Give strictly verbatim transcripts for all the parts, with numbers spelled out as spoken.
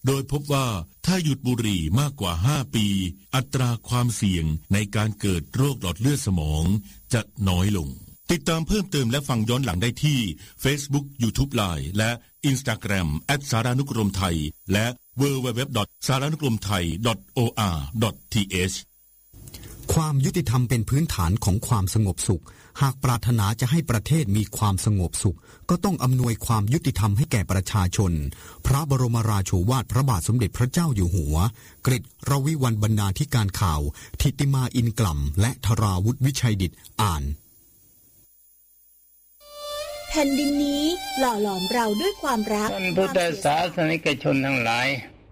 โดยพบว่าถ้าหยุดบุหรี่มากกว่าห้าปีอัตราความเสี่ยงในการเกิดโรคหลอดเลือดสมองจะน้อยลงติดตามเพิ่มเติมและฟังย้อนหลังได้ที่ Facebook YouTube Line และ Instagram แอท สารานุกรมไทยและ ดับเบิลยู ดับเบิลยู ดับเบิลยู ดอท สารานุกรมไทย ดอท โอ อาร์ ดอท ที เอชความยุติธรรมเป็นพื้นฐานของความสงบสุขหากปรารถนาจะให้ประเทศมีความสงบสุขก็ต้องอำนวยความยุติธรรมให้แก่ประชาชนพระบรมราโชวาทพระบาทสมเด็จพระเจ้าอยู่หัวกฤษรวิวัลย์บรรณาธิการข่าวทิติมาอินกล่ำและธราวุฒิวิชัยดิษฐ์อ่านแผ่นดินนี้หล่อหลอมเราด้วยความรักท่านพุทธศาสนิกชนทั้งหลาย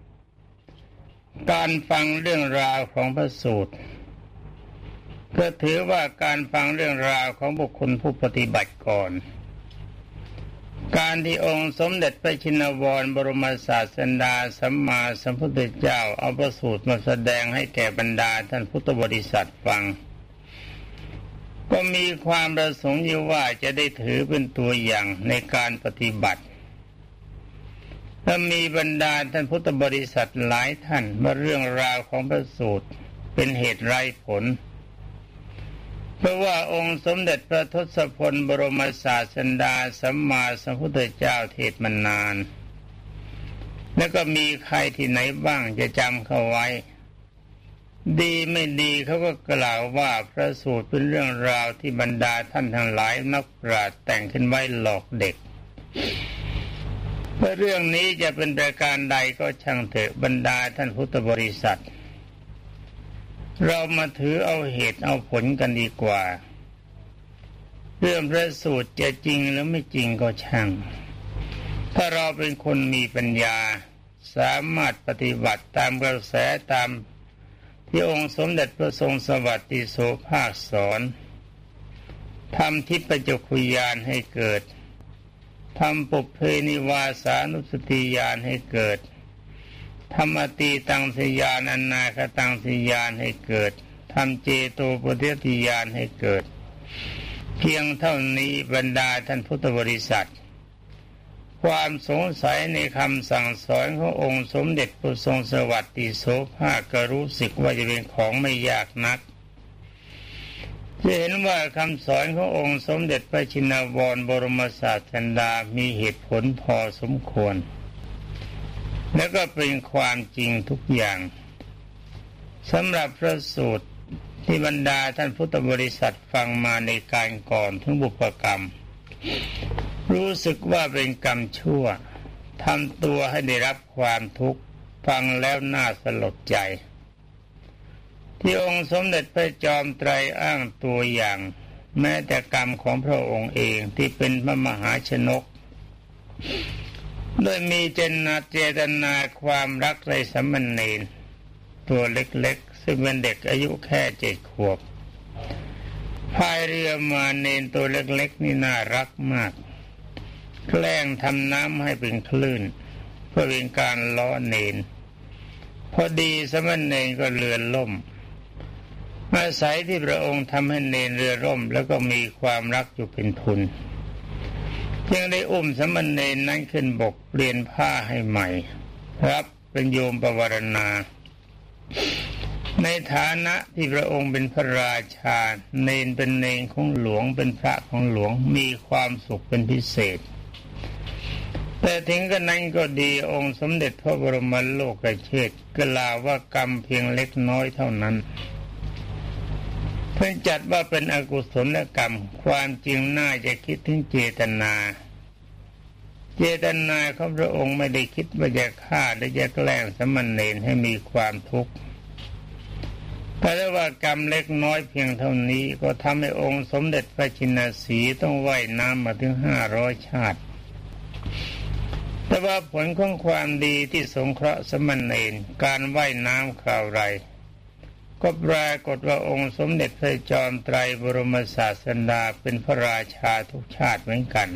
การฟังเรื่องราวของพระสูตรก็ถือว่าการฟังเรื่องราวของบุคคลผู้ปฏิบัติก่อนการที่องค์สมเด็จพระชินวรบรมศาสดาสัมมาสัมพุทธเจ้าเอาพระสูตรมาแสดงให้แก่บรรดาท่านพุทธบริษัทฟังก็มีความประสงค์อยู่ว่าจะได้ถือเป็นตัวอย่างในการปฏิบัติและมีบรรดาท่านพุทธบริษัทหลายท่านว่าเรื่องราวของพระสูตรเป็นเหตุไร้ผลเพราะว่าองค์สมเด็จพระทศพลบรมศาสดาสัมมาสัมพุทธเจ้าเทศน์มานานแล้วก็มีใครที่ไหนบ้างจะจำเข้าไว้ดีไม่ดีเขาก็กล่าวว่าพระสูตรเป็นเรื่องราวที่บรรดาท่านทั้งหลายนักปราชญ์แต่งขึ้นไว้หลอกเด็กเมื่อเรื่องนี้จะเป็นประการใดก็ช่างเถอะบรรดาท่านพุทธบริษัทเรามาถือเอาเหตุเอาผลกันดีกว่าเรื่องพระสูตรจะจริงหรือไม่จริงก็ช่างถ้าเราเป็นคนมีปัญญาสามารถปฏิบัติตามกระแสตามที่องค์สมเด็จพระทรงสวัสดิโสภาคสอนทำทิพจักขุญาณให้เกิดทำปุพเพนิวาสานุสติญาณให้เกิดทำอตีตังสยานอนาคตังสยานให้เกิดทำเจโตปฏิยติญาณให้เกิดเพียงเท่านี้บรรดาท่านพุทธบริษัทความสงสัยในคำสั่งสอนขององค์สมเด็จพระทรงสวัสดิโสภาคก็รู้สึกว่าจะเป็นของไม่ยากนักจะเห็นว่าคำสอนขององค์สมเด็จพระชินวรบรมศาสดามีเหตุผลพอสมควรและก็เป็นความจริงทุกอย่างสำหรับพระสูตรที่บรรดาท่านพุทธบริษัทฟังมาในการก่อนถึงบุพกรรมรู้สึกว่าเป็นกรรมชั่วทำตัวให้ได้รับความทุกข์ฟังแล้วน่าสลดใจที่องค์สมเด็จพระจอมไตรอ้างตัวอย่างแม้แต่กรรมของพระองค์เองที่เป็นพระมหาชนกโดยมีเจตนาเจตนาความรักในสามเณรตัวเล็กๆซึ่งเป็นเด็กอายุแค่เจ็ดขวบพายเรือมาเณรตัวเล็กๆนี่น่ารักมากแกล้งทำน้ำให้เป็นคลื่นเพื่อเป็นการล้อเณรพอดีสามเณรก็เรือล่มอาศัยที่พระองค์ทำให้เณรเรือล่มแล้วก็มีความรักอยู่เป็นทุนจึงได้อุ้มสามเณรนั้นขึ้นบกเปลี่ยนผ้าให้ใหม่รับเป็นโยมปวารณาในฐานะที่พระองค์เป็นพระราชาเณรเป็นเณรของหลวงเป็นพระของหลวงมีความสุขเป็นพิเศษแต่ถึงกระนั้นก็ดีองค์สมเด็จพระบรมโลกเชษฐ์กล่าวว่ากรรมเพียงเล็กน้อยเท่านั้นเพิ่งจัดว่าเป็นอกุศลกรรมความจริงน่าจะคิดถึงเจตนาเจตนาของพระองค์ไม่ได้คิดว่าจะฆ่าหรือจะแกล้งสามเณรให้มีความทุกข์แต่ว่ากรรมเล็กน้อยเพียงเท่านี้ก็ทำให้องค์สมเด็จพระชินสีห์ต้องว่ายน้ำมาถึงห้าร้อยชาติแต่ว่าผลของความดีที่สงเคราะห์สามเณรการว่ายน้ำคราวไรก็ปรากฏว่าองค์สมเด็จพระจอมไตรบรมศาสดาเป็นพระราชาทุกชาติเหมือนกัน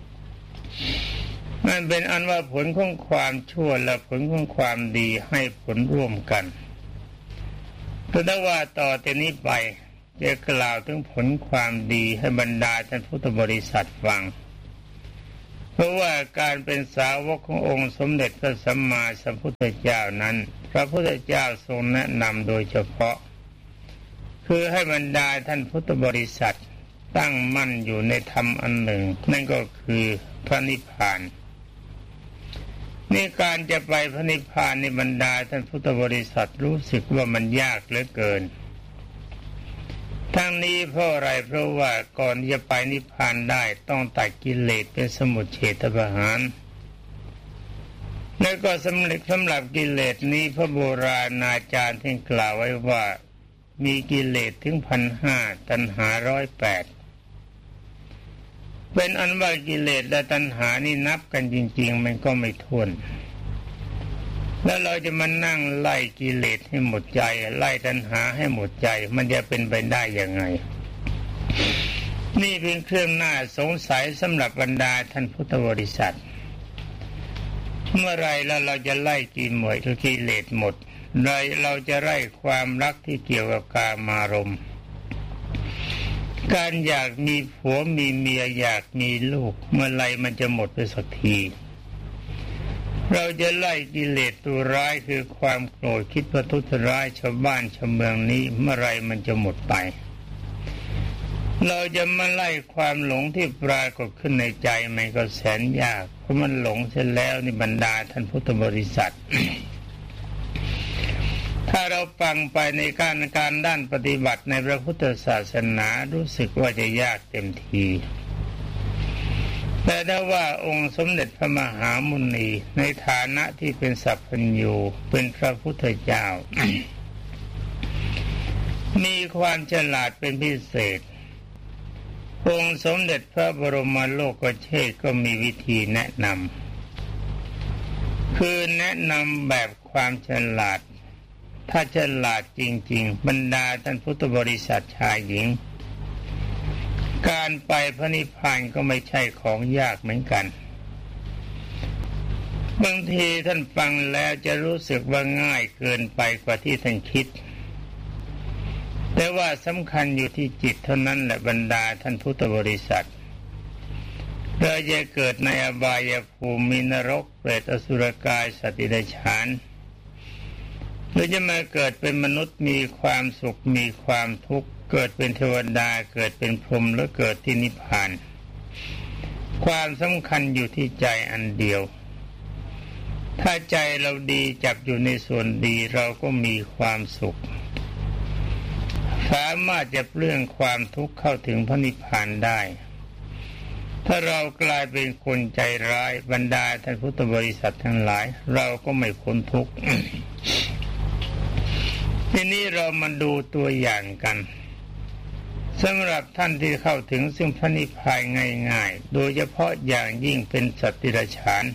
มันเป็นอันว่าผลของความชั่วและผลของความดีให้ผลร่วมกันแต่ว่าต่อแต่นี้ไปจะกล่าวถึงผลความดีให้บรรดาท่านพุทธบริษัทฟังเพราะว่าการเป็นสาวกขององค์สมเด็จพระสัมมาสัมพุทธเจ้านั้นพระพุทธเจ้าทรงแนะนำโดยเฉพาะคือให้บรรดาท่านพุทธบริษัทตั้งมั่นอยู่ในธรรมอันหนึ่งนั่นก็คือพระนิพพานนี่การจะไปพระนิพพานในบรรดาท่านพุทธบริษัทรู้สึกว่ามันยากเหลือเกินทั้งนี้เพราะอะไรเพราะว่าก่อนจะไปนิพพานได้ต้องตัดกิเลสเป็นสมุจเฉทประหารแล้วก็สำเร็จสำหรับกิเลสนี้พระโบราณอาจารย์ท่านกล่าวไว้ว่ามีกิเลสถึงพันห้าตัณหาร้อยแปดเป็นอันว่ากิเลสและตัณหานี่นับกันจริงๆมันก็ไม่ถ้วนแล้วเราจะมานั่งไล่กิเลสให้หมดใจไล่ตัณหาให้หมดใจมันจะเป็นไปได้ยังไงนี่เป็นเครื่องน่าสงสัยสำหรับบรรดาท่านพุทธบริษัทเมื่อไรแล้วเราจะไล่กินหมดกิเลสหมดเลยเราจะไล่ความรักที่เกี่ยวกับกามารมณ์การอยากมีผัวมีเมียอยากมีลูกเมื่อไรมันจะหมดไปสักทีเราจะไล่กิเลสตัวร้ายคือความโกรธคิดประทุษร้ายชาวบ้านชาวเมืองนี้เมื่อไรมันจะหมดไปเราจะมาไล่ความหลงที่ปรากฏขึ้นในใจมันก็แสนยากเพราะมันหลงเสียแล้วในบรรดาท่านพุทธบริษัท ถ้าเราฟังไปในการการด้านปฏิบัติในพระพุทธศาสนารู้สึกว่าจะยากเต็มทีแต่ถ้าว่าองค์สมเด็จพระมหามุนีในฐานะที่เป็นสัพพัญญูเป็นพระพุทธเจ้า มีความฉลาดเป็นพิเศษองค์สมเด็จพระบรมโลกเชษฐ์ก็มีวิธีแนะนำคือแนะนำแบบความฉลาดถ้าฉลาดจริงๆบรรดาท่านพุทธบริษัทชายหญิงการไปพระนิพพานก็ไม่ใช่ของยากเหมือนกันบางทีท่านฟังแล้วจะรู้สึกว่าง่ายเกินไปกว่าที่ท่านคิดแต่ว่าสำคัญอยู่ที่จิตเท่านั้นแหละบรรดาท่านพุทธบริษัทเราจะเกิดในอบายภูมินรกเปรตอสุรกายสัตว์เดรัจฉานหรือจะมาเกิดเป็นมนุษย์มีความสุขมีความทุกข์เกิดเป็นเทวดาเกิดเป็นพรหมหรือเกิดที่นิพพานความสำคัญอยู่ที่ใจอันเดียวถ้าใจเราดีจับอยู่ในส่วนดีเราก็มีความสุขสามารถจะเปลื้องความทุกข์เข้าถึงพระนิพพานได้ถ้าเรากลายเป็นคนใจร้ายบรรดาท่านพุทธบริษัททั้งหลายเราก็ไม่พ้นทุกข์ ทีนี้เรามาดูตัวอย่างกันสำหรับท่านที่เข้าถึงซึ่งพระนิพพานง่ายๆโดยเฉพาะอย่างยิ่งเป็นสัตว์เดรัจฉาน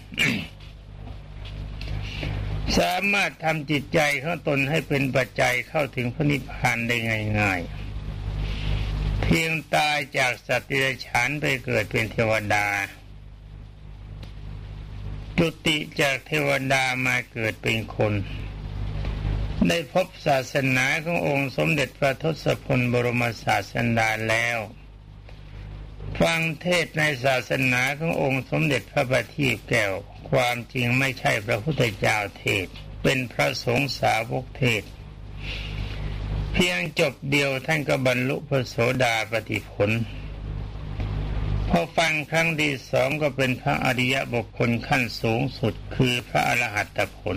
สามารถทำจิตใจของตนให้เป็นปัจจัยเข้าถึงพระนิพพานได้ง่ายๆเพียงตายจากสัตว์เดรัจฉานไปเกิดเป็นเทวดาจุติจากเทวดามาเกิดเป็นคนได้พบศาสนาขององค์สมเด็จพระทศพลบรมศาสดาแล้วฟังเทศในศาสนาขององค์สมเด็จพระบัณฑิตแก้วความจริงไม่ใช่พระพุทธเจ้าเทศเป็นพระสงฆ์สาวกเทศเพียงจบเดียวท่านก็บรรลุพระโสดาปัตติผลพอฟังครั้งที่สองก็เป็นพระอริยบุคคลขั้นสูงสุดคือพระอรหัตผล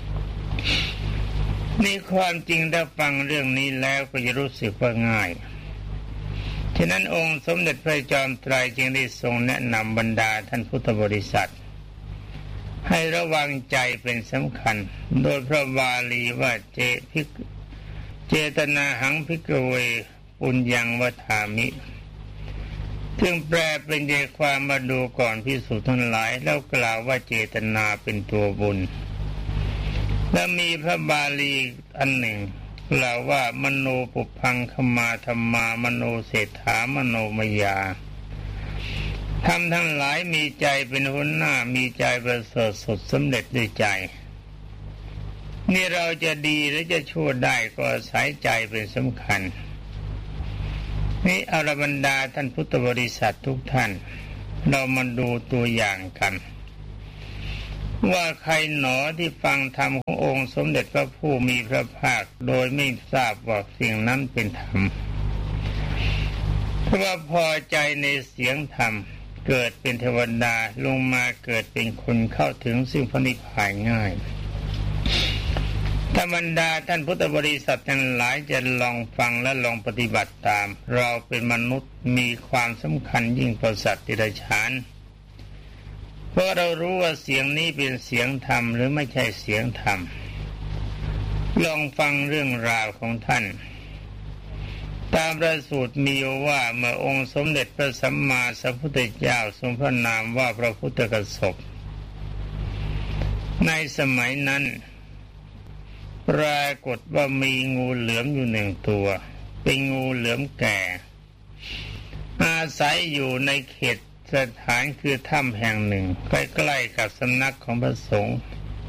นี่ความจริงถ้าฟังเรื่องนี้แล้วก็จะรู้สึกว่าง่ายฉะนั้นองค์สมเด็จพระจอมไตรจึงได้ทรงแนะนำบรรดาท่านพุทธบริษัทให้ระวังใจเป็นสำคัญโดยพระบาลีว่าเจพิกเจตนาหังภิกขเวปุญญังวทามิซึ่งแปลเป็นใจความมาดูก่อนภิกษุทั้งหลายแล้วกล่าวว่าเจตนาเป็นตัวบุญและมีพระบาลีอันหนึ่งกล่าวว่ามโนปุพังคมาธรรมามโนเศรษฐามโนมยาทำทั้งหลายมีใจเป็นหัวหน้ามีใจประเสริฐสุดสำเร็จด้วยใจนี่เราจะดีหรือจะชั่วได้ก็อาศัยใจเป็นสำคัญนี่อรบรรดาท่านพุทธบริษัททุกท่านเรามาดูตัวอย่างกันว่าใครหนอที่ฟังธรรมขององค์สมเด็จพระผู้มีพระภาคโดยไม่ทราบว่าสิ่งนั้นเป็นธรรมเพราะว่าพอใจในเสียงธรรมเกิดเป็นเทวดาลงมาเกิดเป็นคนเข้าถึงซึ่งพระนิพพานง่ายธรรมดาท่านพุทธบริษัททั้งหลายจะลองฟังและลองปฏิบัติตามเราเป็นมนุษย์มีความสำคัญยิ่งกว่าสัตว์ดิบฉานเพราะเรารู้ว่าเสียงนี้เป็นเสียงธรรมหรือไม่ใช่เสียงธรรมลองฟังเรื่องราวของท่านตามพระสูตรมีว่าเมื่อองค์สมเด็จพระสัมมาสัมพุทธเจ้าทรงพระนามว่าพระพุทธกสปในสมัยนั้นปรากฏว่ามีงูเหลือมอยู่หนึ่งตัวเป็นงูเหลือมแก่อาศัยอยู่ในเขตสถานคือถ้ำแห่งหนึ่งใกล้ๆกับสำนักของพระสงฆ์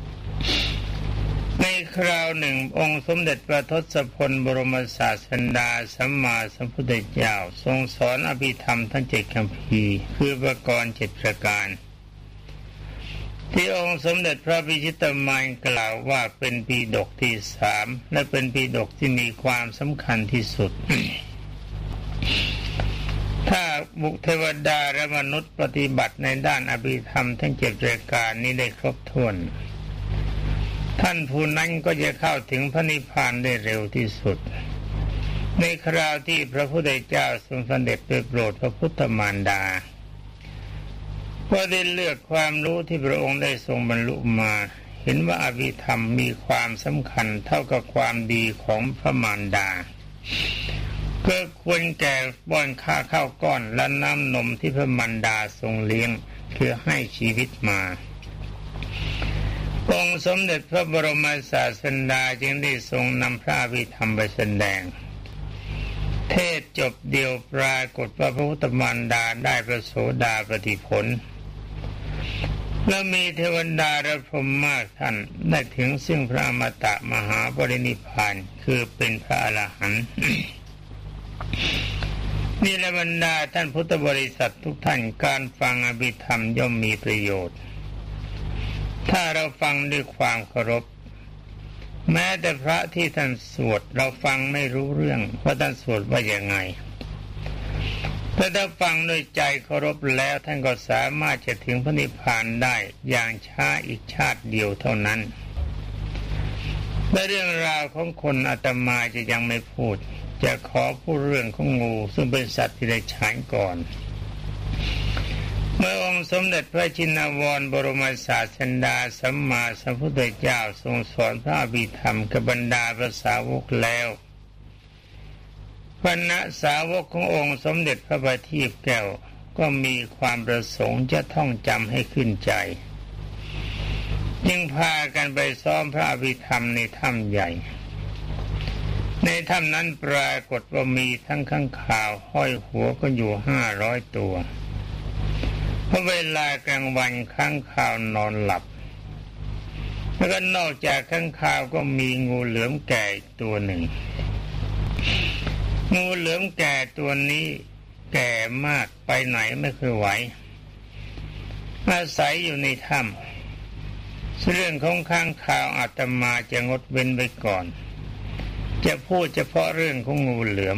ในคราวหนึ่งองค์สมเด็จพระทศพลบรมศาสดาสัมมาสัมพุทธเจ้าทรงสอนอภิธรรมทั้งเจ็ดคำพีคือประกรณ์เจ็ดประการที่องค์สมเด็จพระพิชิตมารกล่าวว่าเป็นปีดกที่สามและเป็นปีดกที่มีความสำคัญที่สุด ถ้าบุคเทวดาและมนุษย์ปฏิบัติในด้านอภิธรรมทั้งเจ็ดประการนี้ได้ครบถ้วนท่านผู้นั้นก็จะเข้าถึงพระนิพพานได้เร็วที่สุดในคราวที่พระพุทธเจ้าทรงเสด็จไปโปรดพระพุทธมารดาก็ได้เลือกความรู้ที่พระองค์ได้ทรงบรรลุมาเห็นว่าอภิธรรมมีความสำคัญเท่ากับความดีของพระมารดาก็ควรแก่ป้อนข้าข้าวก้อนและน้ำนมที่พระมารดาทรงเลี้ยงคือให้ชีวิตมาองค์สมเด็จพระบรมศาสดาจึงได้ทรงนำพระอภิธรรมไปแสดงเทศจบเดียวปรากฏว่าพระพุทธมารดาได้พระโสดาปัตติผลและมีเทวดาและพรหมมากท่านได้ถึงซึ่งพระอมตะมหาปรินิพพานคือเป็นพระอรหันต์ นี่แหละบรรดาท่านพุทธบริษัททุกท่านการฟังอภิธรรมย่อมมีประโยชน์ถ้าเราฟังด้วยความเคารพแม้แต่พระที่ท่านสวดเราฟังไม่รู้เรื่องว่าท่านสวดว่าอย่างไงแต่ถ้าฟังด้วยใจเคารพแล้วท่านก็สามารถจะถึงพระนิพพานได้อย่างช้าอีกชาติเดียวเท่านั้นและเรื่องราวของคนอาตมาจะยังไม่พูดจะขอพูดเรื่องของงูซึ่งเป็นสัตว์ที่ได้ฉายก่อนเมื่อองค์สมเด็จพระชินวรบรมศาสดาสัมมาสัมพุทธเจ้าทรงสอนพระอภิธรรมกับบรรดาพระสาวกแล้วคณะสาวกขององค์สมเด็จพระบัณฑิตแก้วก็มีความประสงค์จะท่องจำให้ขึ้นใจจึงพากันไปซ้อมพระอภิธรรมในถ้ำใหญ่ในถ้ำนั้นปรากฏว่ามีทั้งข้างคาวห้อยหัวก็อยู่ห้าร้อยตัวเพราะเวลากลางวันข้างคาวนอนหลับแล้วก็นอกจากข้างคาวก็มีงูเหลือมแก่ตัวหนึ่งงูเหลือมแก่ตัวนี้แก่มากไปไหนไม่เคยไหวอาศัยอยู่ในถ้ำเรื่องของข้างคาวอาตมาจะงดเว้นไว้ก่อนจะพูดเฉพาะเรื่องของงูเหลือม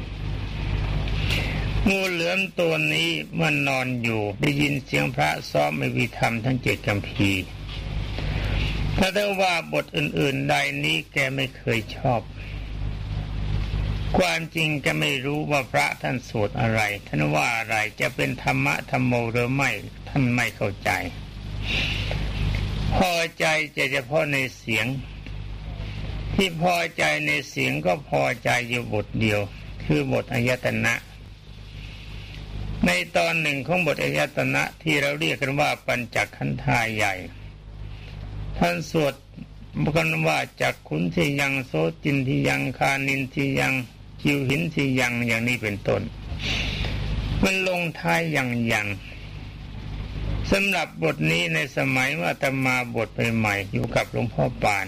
งูเหลือมตัวนี้เมื่อนนอนอยู่ได้ยินเสียงพระซ้อมอภิธรรมทั้งเจ็ดคำพีถ้าได้ว่าบทอื่นๆใดนี้แกไม่เคยชอบความจริงแกไม่รู้ว่าพระท่านสวดอะไรท่านว่าอะไรจะเป็นธรรมะธรรมโมหรือไม่ท่านไม่เข้าใจพอใจจะเฉพาะในเสียงที่พอใจในเสียงก็พอใจอยู่บทเดียวคือบทอายตนะในตอนหนึ่งของบทอายตนะที่เราเรียกกันว่าปัญจขันธาใหญ่ท่านสวดกันว่าจักขุนทิยังโสจินทิยังคานินทิยังจิวหินทิยังอย่างนี้เป็นต้นมันลงท้ายอย่างอย่างสำหรับบทนี้ในสมัยว่าอาตมาบทใหม่ๆอยู่กับหลวงพ่อปาน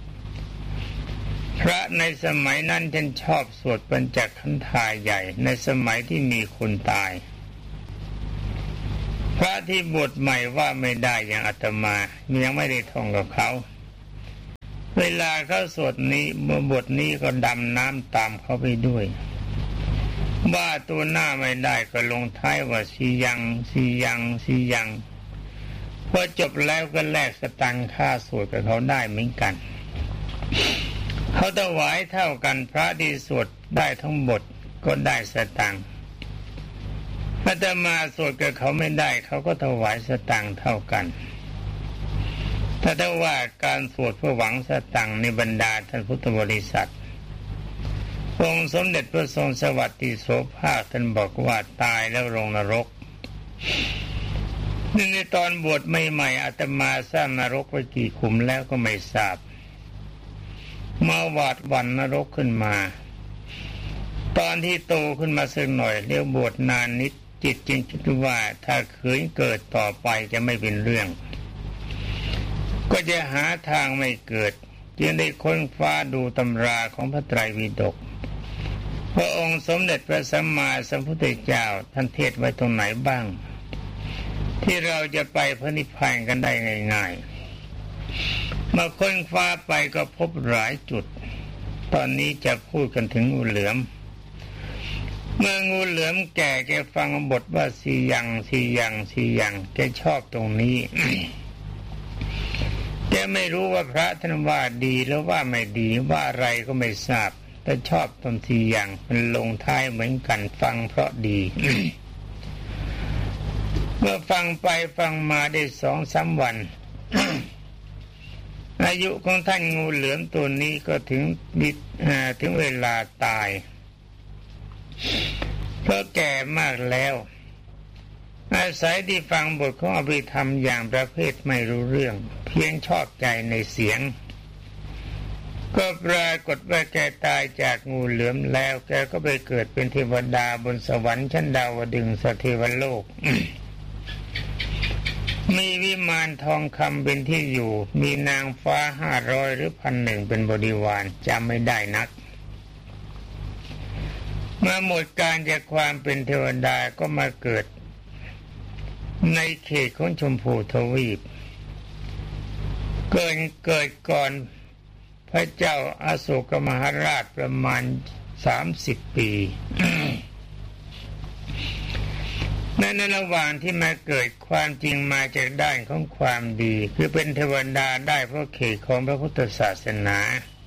พระในสมัยนั้นท่านชอบสวดปัญจขันธาใหญ่ในสมัยที่มีคนตายพระที่บวชใหม่ว่าไม่ได้อย่างอาตมายังไม่ได้ท่องกับเขาเวลาเขาสวดนี้เมื่อบทนี้ก็ดำน้ำตามเขาไปด้วยว่าตัวหน้าไม่ได้ก็ลงท้ายว่าสียังสียังสียังพอจบแล้วก็แลกสตังค์ค่าสวดกับเขาได้เหมือนกันเขาถวายเท่ากันพระที่สวดได้ทั้งบทก็ได้สตังค์อาตมาสวดกับเขาไม่ได้เขาก็ถวายสตังค์เท่ากันถ้าได้ว่าการสวดเพื่อหวังสตังค์ในบรรดาท่านพุทธบริษัทองค์สมเด็จพระทรงสวัสดิโสภาคท่านบอกว่าตายแล้วลงนรกในตอนบวชใหม่ๆอาตมาสร้างนรกไว้กี่ขุมแล้วก็ไม่ทราบมาหวาดหวั่นนรกขึ้นมาตอนที่โตขึ้นมาสักหน่อยเรียกบวชนานนิดจิตจึงคิดว่าถ้าขืนเกิดต่อไปจะไม่เป็นเรื่องก็จะหาทางไม่เกิดจึงได้ค้นคว้าดูตำราของพระไตรปิฎกพระองค์สมเด็จพระสัมมาสัมพุทธเจ้าท่านเทศไว้ตรงไหนบ้างที่เราจะไปพระนิพพานกันได้ง่ายๆมาค้นคว้าไปก็พบหลายจุดตอนนี้จะพูดกันถึงงูเหลือมเมื่องูเหลือมแก่แกฟังบทว่าสียังสียังสียังแกชอบตรงนี้ แกไม่รู้ว่าพระท่านว่าดีแล้วว่าไม่ดีว่าอะไรก็ไม่ทราบแต่ชอบตรงสียังมันลงท้ายเหมือนกันฟังเพราะดี เมื่อฟังไปฟังมาได้สองสามวัน อายุของท่านงูเหลือมตัวนี้ก็ถึงถึงเวลาตายเพราะแก่มากแล้วอาศัยที่ฟังบทของอภิธรรมอย่างประเภทไม่รู้เรื่องเพียงชอบใจในเสียงก็ปรากฏว่าแกตายจากงูเหลือมแล้วแกก็ไปเกิดเป็นเทวดาบนสวรรค์ชั้นดาวดึงส์สเทวโลก มีวิมานทองคำเป็นที่อยู่มีนางฟ้าห้าร้อยหรือพันหนึ่งเป็นบริวารจำไม่ได้นักเมื่อหมดการจากความเป็นเทวดาก็มาเกิดในเขตของชมพูทวีปเกิดเกิดก่อนพระเจ้าอโศกมหาราชประมาณสามสิบปี ในในระหว่างที่มาเกิดความจริงมาจากด้านของความดีคือเป็นเทวดาได้เพราะเขตของพระพุทธศาสนา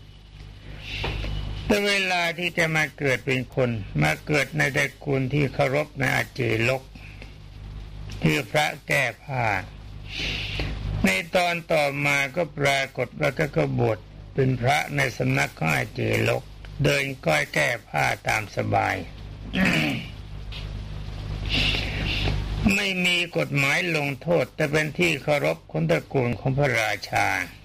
แต่เวลาที่จะมาเกิดเป็นคนมาเกิดในตระกูลที่เคารพในอาเจลกคือพระแก้ผ้าในตอนต่อมาก็ปรากฏว่าก็กบฏเป็นพระในสำนักของอาเจลกเดินก้อยแก้ผ้าตามสบาย ไม่มีกฎหมายลงโทษแต่เป็นที่เคารพของตระกูลของพระราชา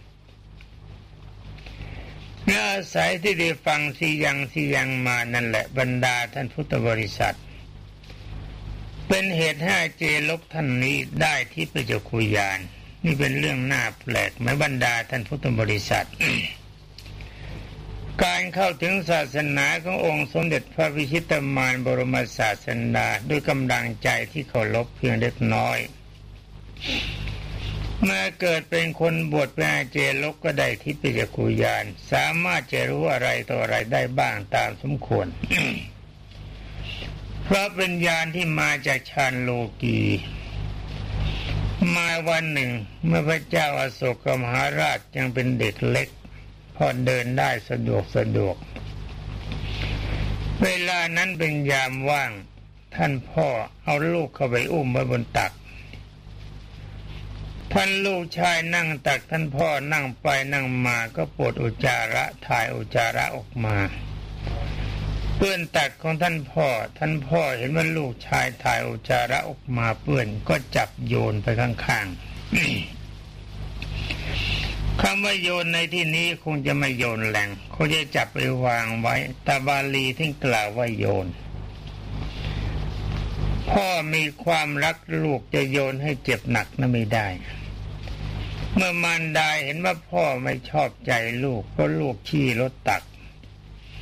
เมื่ออาศัยที่ได้ฟังสียังสียังมานั่นแหละบรรดาท่านพุทธบริษัทเป็นเหตุให้เจลกท่านนี้ได้ที่พระจักขุญาณนี่เป็นเรื่องน่าแปลกไหมบรรดาท่านพุทธบริษัท การเข้าถึงศาสนาขององค์สมเด็จพระวิชิตมารบรมศาสดาด้วยกำลังใจที่เคารพเพียงเล็กน้อยเมื่อเกิดเป็นคนบวชเป็นอาเจลกก็ได้ทิพยจักขุญาณสามารถจะรู้อะไรต่ออะไรได้บ้างตามสมควร เพราะเป็นญาณที่มาจากฌานโลกีมาวันหนึ่งเมื่อพระเจ้าอโศกมหาราชยังเป็นเด็กเล็กพอเดินได้สะดวกสะดวกเวลานั้นเป็นยามว่างท่านพ่อเอาลูกเข้าไปอุ้มไว้บนตักท่านลูกชายนั่งตักท่านพ่อนั่งไปนั่งมาก็ปวดอุจจาระถ่ายอุจจาระออกมาเปื้อนตักของท่านพ่อท่านพ่อเห็นว่าลูกชายถ่ายอุจจาระออกมาเปื้อนก็จับโยนไปข้างๆ คำว่าโยนในที่นี้คงจะไม่โยนแหลงคงจะจับไปวางไว้แต่บาลีที่กล่าวว่าโยนพ่อมีความรักลูกจะโยนให้เจ็บหนักนั้นไม่ได้เมื่อมารดาเห็นว่าพ่อไม่ชอบใจลูกเพราะลูกขี้รถตัก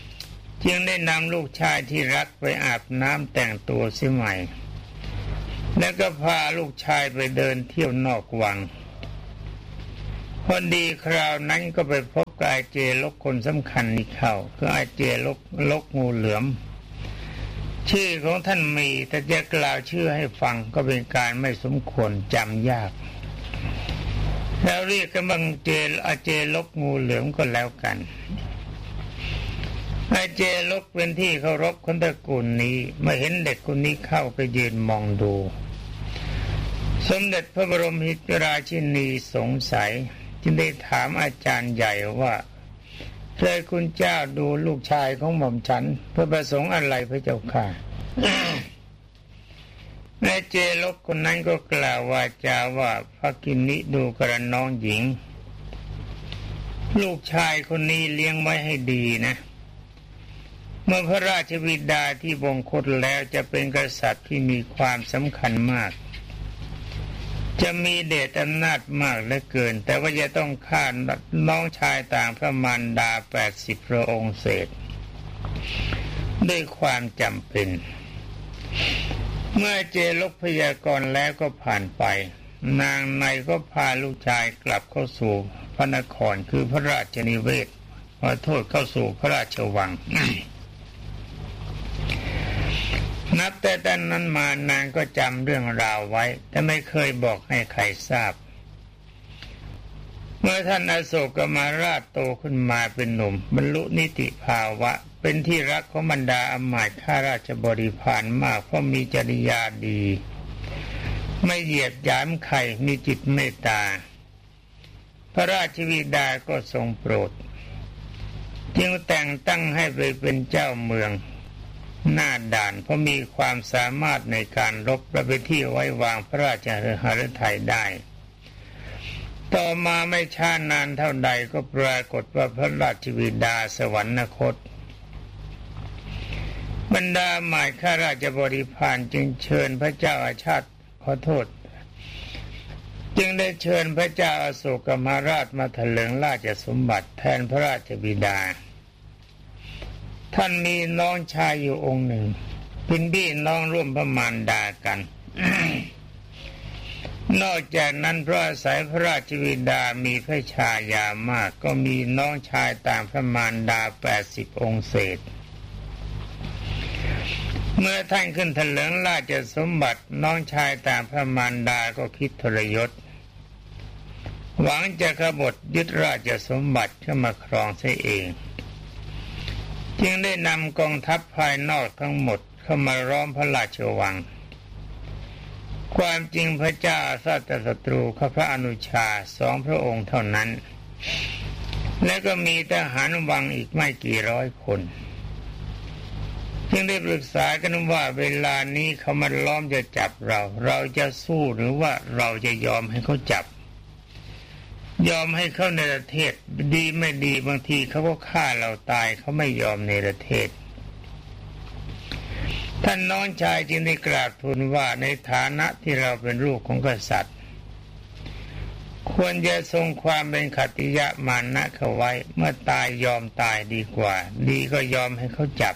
จึงได้นำลูกชายที่รักไปอาบน้ำแต่งตัวเสียใหม่แล้วก็พาลูกชายไปเดินเที่ยวนอกวังพอดีคราวนั้นก็ไปพบกับอาเจลกคนสำคัญนี่เข้าคืออาเจลกลกงูเหลือมชื่อของท่านมีแต่จะกล่าวชื่อให้ฟังก็เป็นการไม่สมควรจำยากแล้วเรียกกันบังเจลอาเจลกงูเหลือมก็แล้วกันอาเจลกเป็นที่เคารพคนตระกูลนี้เมื่อเห็นเด็กคนนี้เข้าไปยืนมองดูสมเด็จพระบรมราชินีสงสัยจึงได้ถามอาจารย์ใหญ่ว่าเคยคุณเจ้าดูลูกชายของหม่อมฉันเพื่อประสงค์อะไรพระเจ้าค่ะ นายเจลกคนนั้นก็กล่าวว่าจาว่าพระกินิดูกระน้องหญิงลูกชายคนนี้เลี้ยงไว้ให้ดีนะเมื่อพระราชบิดาที่บงคตแล้วจะเป็นกษัตริย์ที่มีความสำคัญมากจะมีเดชอำนาจมากเหลือเกินแต่ว่าจะต้องฆ่าน้องชายต่างพระมารดาแปดสิบพระองค์เศษด้วยความจำเป็นเมื่อเจลกพยากรณ์แล้วก็ผ่านไปนางในก็พาลูกชายกลับเข้าสู่พระนครคือพระราชนิเวศขอโทษเข้าสู่พระราชวัง นับแต่ตอนนั้นมานางก็จำเรื่องราวไว้แต่ไม่เคยบอกให้ใครทราบเมื่อท่านอโศกมราชโตขึ้นมาเป็นหนุ่มบรรลุนิติภาวะเป็นที่รักของบรรดาอมาตย์ข้าราชบริพารมากเพราะมีจริยาดีไม่เหยียดหยามใครมีจิตเมตตาพระราชบิดาก็ทรงโปรดจึงแต่งตั้งให้ไปเป็นเจ้าเมืองหน้าด่านเพราะมีความสามารถในการรบและเป็นที่ไว้วางพระราชหฤทัยได้ต่อมาไม่ช้านานเท่าใดก็ปรากฏว่าพระราชบิดาสวรรคตบรรดาหมายข้าราชบริพารจึงเชิญพระเจ้าอาชาติขอโทษจึงได้เชิญพระเจ้าอโศกมหาราชมาถลิงราชสมบัติแทนพระราชบิดาท่านมีน้องชายอยู่องค์หนึ่งเป็นพี่น้องร่วมพระมารดากัน นอกจากนั้นเพราะอาศัยพระราชบิดามีพระชายามากก็มีน้องชายต่างพระมารดาแปดสิบองค์เศษเมื่อท่านขึ้นถลิงราชสมบัติน้องชายต่างพระมารดาก็คิดทรยศหวังจะขบฏยึดราชสมบัติเข้ามาครองเสียเองจึงได้นำกองทัพภายนอกทั้งหมดเข้ามาล้อมพระราชวังความจริงพระเจ้าสัตศัตรูข้าพระอนุชาสองพระองค์เท่านั้นและก็มีทหารวังอีกไม่กี่ร้อยคนจึงได้ปรึกษากันว่าเวลานี้เขามาล้อมจะจับเราเราจะสู้หรือว่าเราจะยอมให้เขาจับยอมให้เขาในประเทศดีไม่ดีบางทีเขาก็ฆ่าเราตายเขาไม่ยอมในประเทศท่านน้องชายจึงได้กราบทูลว่าในฐานะที่เราเป็นลูกของกษัตริย์ควรจะทรงความเป็นขัตติยะมานะเข้าไว้เมื่อตายยอมตายดีกว่าดีก็ยอมให้เขาจับ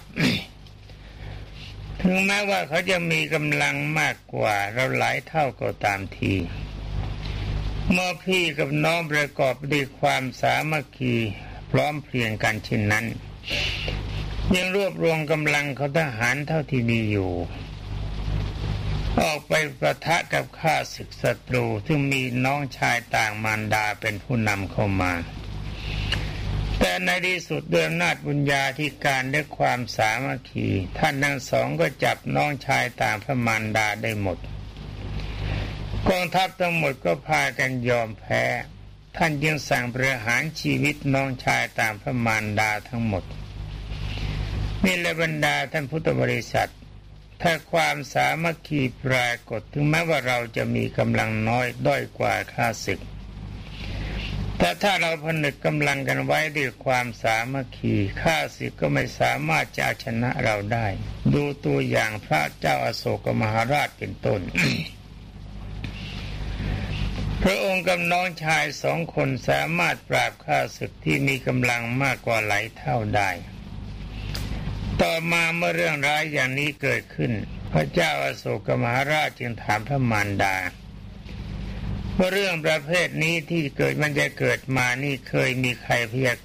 ถึงแม้ว่าเขาจะมีกำลังมากกว่าเราหลายเท่าก็ตามทีเมื่อพี่กับน้องประกอบด้วยความสามัคคีพร้อมเพรียงกันเช่นนั้นยังรวบรวมกำลังของทหารเท่าที่มีอยู่ออกไปปะทะกับข้าศึกศัตรูซึ่งมีน้องชายต่างมารดาเป็นผู้นำเข้ามาแต่ในที่สุดด้วยอำนาจบุญญาธิการและความสามัคคีท่านทั้งสองก็จับน้องชายต่างพระมารดาได้หมดกองทัพทั้งหมดก็พากันยอมแพ้ท่านจึงสั่งประหารชีวิตน้องชายต่างพระมารดาทั้งหมดนี่แหละบรรดาท่านพุทธบริษัทถ้าความสามัคคีปรากฏถึงแม้ว่าเราจะมีกำลังน้อยด้อยกว่าข้าศึกแต่ถ้าเราผนึกกำลังกันไว้ด้วยความสามัคคีข้าศึกก็ไม่สามารถจะชนะเราได้ดูตัวอย่างพระเจ้าอโศกมหาราชเป็นต้น พระองค์กับน้องชายสองคนสามารถปราบข้าศึกที่มีกำลังมากกว่าหลายเท่าได้ต่อมาเมื่อเรื่องร้ายอย่างนี้เกิดขึ้นพระเจ้าอโศกมหาราชจึงถามพระมารดาว่าเรื่องประเภทนี้ที่เกิดมันจะเกิดมานี่เคยมีใครพยา